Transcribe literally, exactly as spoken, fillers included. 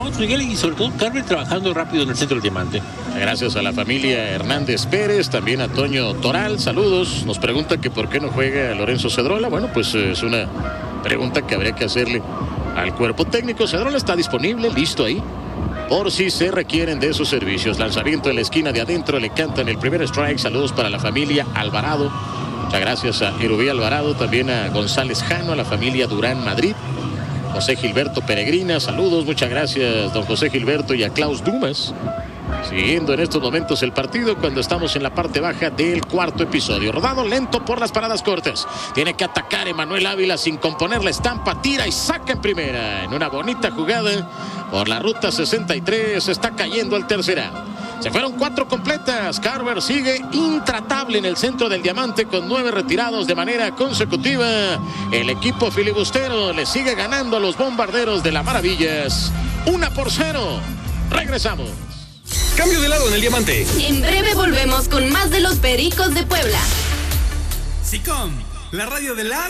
Miguel y sobre todo Carmen trabajando rápido en el centro del Diamante. Gracias a la familia Hernández Pérez, también a Toño Toral, saludos. Nos pregunta que por qué no juega Lorenzo Cedrola. Bueno, pues es una pregunta que habría que hacerle al cuerpo técnico. Cedrola está disponible, listo ahí, por si se requieren de sus servicios. Lanzamiento en la esquina de adentro, le cantan el primer strike. Saludos para la familia Alvarado. Muchas gracias a Irubí Alvarado, también a González Jano, a la familia Durán Madrid. José Gilberto Peregrina, saludos, muchas gracias don José Gilberto, y a Klaus Dumas. Siguiendo en estos momentos el partido cuando estamos en la parte baja del cuarto episodio. Rodado lento por las paradas cortas. Tiene que atacar Emanuel Ávila sin componer la estampa. Tira y saca en primera. En una bonita jugada por la ruta sesenta y tres. Está cayendo el tercer out. Se fueron cuatro completas. Carver sigue intratable en el centro del Diamante con nueve retirados de manera consecutiva. El equipo filibustero le sigue ganando a los Bombarderos de las Maravillas. Una por cero. Regresamos. Cambio de lado en el Diamante. En breve volvemos con más de los Pericos de Puebla. SICOM, la radio de las